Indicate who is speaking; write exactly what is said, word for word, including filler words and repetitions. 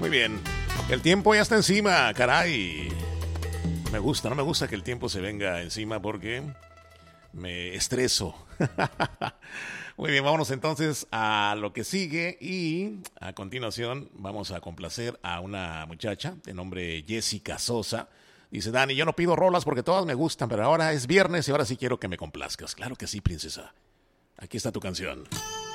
Speaker 1: Muy bien. El tiempo ya está encima, caray. Me gusta, no me gusta que el tiempo se venga encima porque me estreso. Muy bien, vámonos entonces a lo que sigue y a continuación vamos a complacer a una muchacha de nombre Jessica Sosa. Dice, Dani, yo no pido rolas porque todas me gustan, pero ahora es viernes y ahora sí quiero que me complazcas. Claro que sí, princesa. Aquí está tu canción.